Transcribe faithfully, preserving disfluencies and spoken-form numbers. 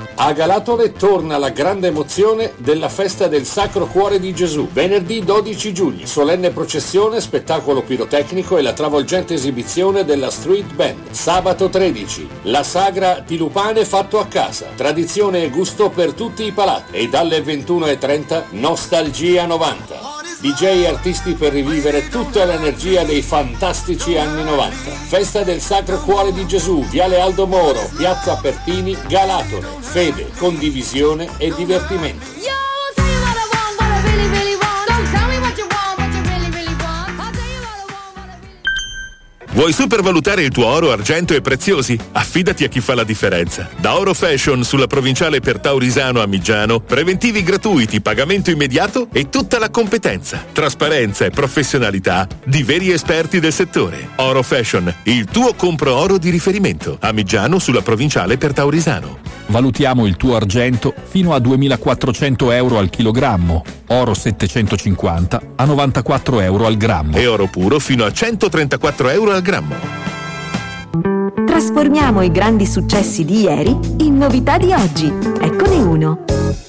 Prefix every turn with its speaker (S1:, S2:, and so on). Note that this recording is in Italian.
S1: A Galatole torna la grande emozione della festa del Sacro Cuore di Gesù. Venerdì dodici giugno, solenne processione, spettacolo pirotecnico e la travolgente esibizione della Street Band. Sabato tredici, la sagra di Lupane fatto a casa. Tradizione e gusto per tutti i palati. E dalle ventuno e trenta, Nostalgia novanta. D J e artisti per rivivere tutta l'energia dei fantastici anni novanta. Festa del Sacro Cuore di Gesù, Viale Aldo Moro, Piazza Pertini, Galatole. Fede, condivisione e divertimento.
S2: Vuoi supervalutare il tuo oro, argento e preziosi? Affidati a chi fa la differenza. Da Oro Fashion sulla provinciale per Taurisano a Migiano, preventivi gratuiti, pagamento immediato e tutta la competenza, trasparenza e professionalità di veri esperti del settore. Oro Fashion, il tuo compro oro di riferimento. A Migiano sulla provinciale per Taurisano.
S3: Valutiamo il tuo argento fino a duemilaquattrocento euro al chilogrammo, oro settecentocinquanta a novantaquattro euro al grammo
S2: e oro puro fino a centotrentaquattro euro al grammo.
S4: Trasformiamo i grandi successi di ieri in novità di oggi. Eccone uno.